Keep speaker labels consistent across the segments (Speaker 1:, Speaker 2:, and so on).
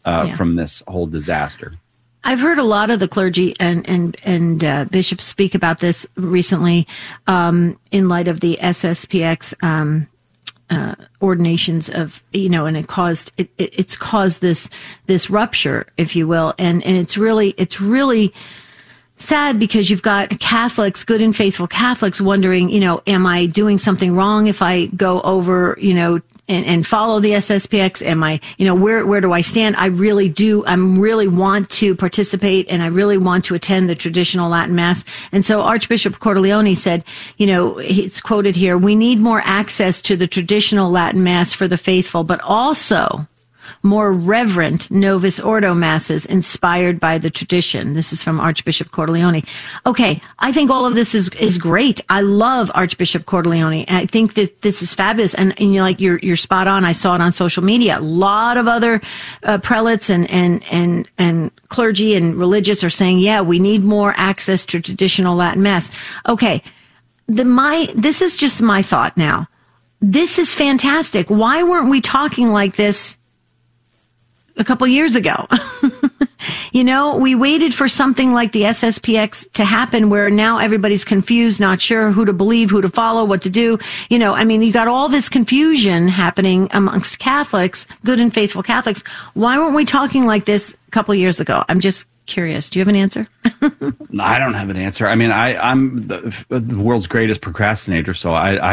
Speaker 1: from this whole disaster.
Speaker 2: I've heard a lot of the clergy and bishops speak about this recently in light of the SSPX ordinations of, and it's caused this rupture, if you will, and it's really sad because you've got Catholics, good and faithful Catholics, wondering, am I doing something wrong if I go over, and follow the SSPX? Am I, where do I stand? I really want to participate, and I really want to attend the traditional Latin Mass. And so Archbishop Cordileone said, it's quoted here, we need more access to the traditional Latin Mass for the faithful, but also more reverent Novus Ordo masses inspired by the tradition. This is from Archbishop Cordileone. Okay, I think all of this is great. I love Archbishop Cordileone. I think that this is fabulous. And you're spot on. I saw it on social media. A lot of other prelates and clergy and religious are saying, yeah, we need more access to traditional Latin Mass. Okay, this is just my thought now. This is fantastic. Why weren't we talking like this a couple years ago? We waited for something like the SSPX to happen where now everybody's confused, not sure who to believe, who to follow, what to do. You got all this confusion happening amongst Catholics, good and faithful Catholics. Why weren't we talking like this a couple years ago? I'm just curious. Do you have an answer?
Speaker 1: No, I don't have an answer. I mean, I'm the world's greatest procrastinator, so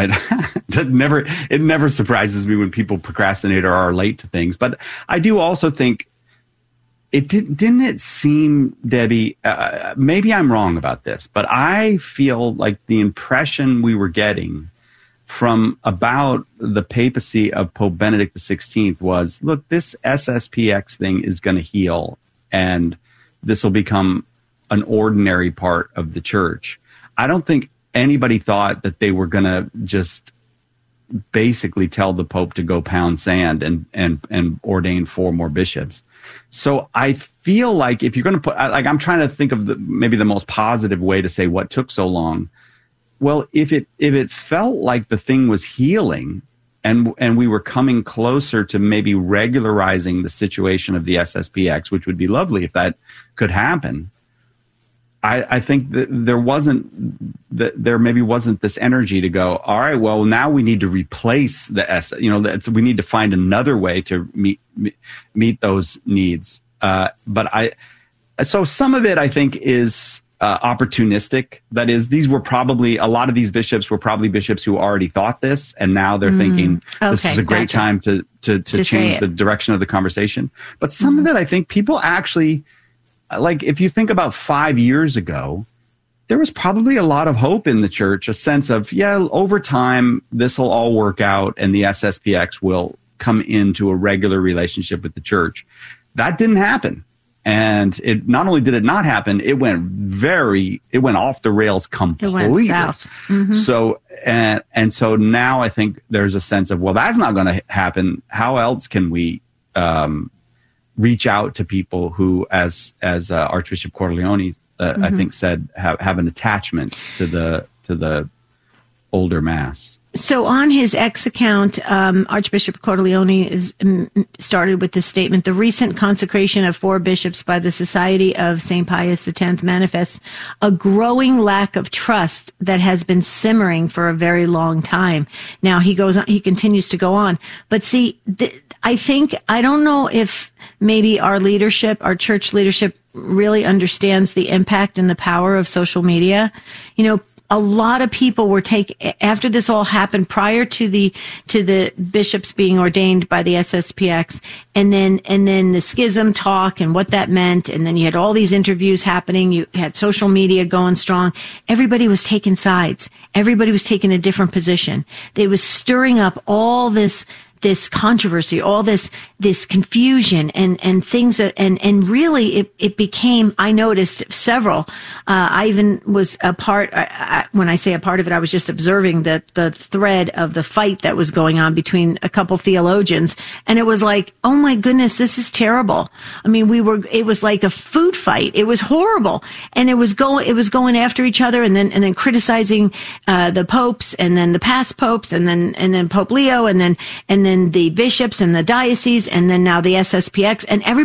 Speaker 1: it never surprises me when people procrastinate or are late to things. But I do also think didn't it seem, Debbie, maybe I'm wrong about this, but I feel like the impression we were getting from about the papacy of Pope Benedict XVI was, look, this SSPX thing is going to heal, and this will become an ordinary part of the church. I don't think anybody thought that they were going to just basically tell the Pope to go pound sand and ordain 4 more bishops. So I feel like if you're going to put, I'm trying to think of maybe the most positive way to say what took so long. Well, if it felt like the thing was healing and we were coming closer to maybe regularizing the situation of the SSPX, which would be lovely if that could happen, I think that there maybe wasn't this energy to go, all right, well, now we need to replace the we need to find another way to meet those needs. So some of it, I think, is opportunistic. That is, a lot of these bishops were probably bishops who already thought this, and now they're thinking this is a great time to change the direction of the conversation. But some of it, I think people actually, like, if you think about 5 years ago, there was probably a lot of hope in the church, a sense of, over time, this will all work out and the SSPX will come into a regular relationship with the church. That didn't happen. And it not only did it not happen, it went off the rails completely.
Speaker 2: It went south. Mm-hmm.
Speaker 1: So, and so now I think there's a sense of, well, that's not going to happen. How else can we, reach out to people who, as Archbishop Cordileone, I think said, have an attachment to the older Mass.
Speaker 2: So on his X account, Archbishop Cordileone started with this statement: the recent consecration of 4 bishops by the Society of St. Pius X manifests a growing lack of trust that has been simmering for a very long time. Now he continues to go on. But see, I don't know if maybe our church leadership really understands the impact and the power of social media. A lot of people were after this all happened, prior to the bishops being ordained by the SSPX, and then the schism talk and what that meant, and then you had all these interviews happening, you had social media going strong. Everybody was taking sides. Everybody was taking a different position. They was stirring up all this controversy, all this confusion and things and really it became, I noticed several, I even was a part, when I say a part of it, I was just observing the thread of the fight that was going on between a couple theologians, and it was like, oh my goodness, this is terrible. I mean, it was like a food fight. It was horrible. And it was going after each other and then criticizing the popes and then the past popes and then Pope Leo and then the bishops and the diocese, and then now the SSPX, and everybody